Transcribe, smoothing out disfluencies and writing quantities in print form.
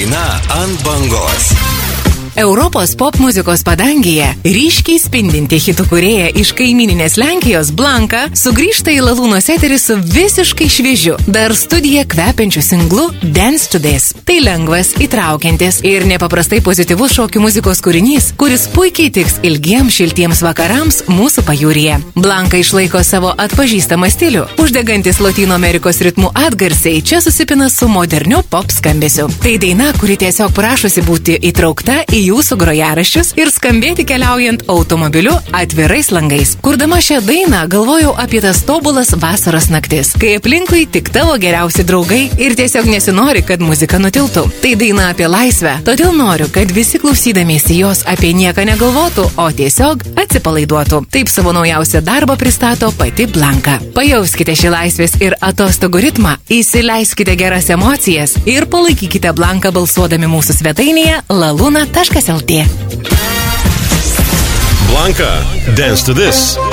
Daina ant bangos. Europos pop muzikos padangėje ryškiai spindinti hitų kūrėja iš kaimyninės Lenkijos Blanka sugrįžta į Lalūnos eterį su visiškai šviežiu, dar studiją kvepiančiu singlu Dance to This. Tai lengvas, įtraukiantis ir nepaprastai pozityvus šokių muzikos kūrinys, kuris puikiai tiks ilgiems šiltiems vakarams mūsų pajūryje. Blanka išlaiko savo atpažįstamą stilių. Uždegantis Latino Amerikos ritmų atgarsiai čia susipina su moderniu pop skambesiu. Tai daina, kuri tiesiog prašosi būti įtraukta į jūsų grojaraščius ir skambėti keliaujant automobiliu atvirais langais. Kurdama šią dainą galvojau apie tas tobulas vasaros naktis, kai aplinkui tik tavo geriausi draugai ir tiesiog nesinori, kad muzika nutiltų. Tai daina apie laisvę, todėl noriu, kad visi klausydamiesi jos apie nieką negalvotų, o tiesiog atsipalaiduotų. Taip savo naujausią darbą pristato pati Blanka. Pajauskite šį laisvės ir atostogų ritmą, įsileiskite geras emocijas ir palaikykite Blanką balsuodami mūsų svetainėje laluna.lt. Blanka, Dance to This.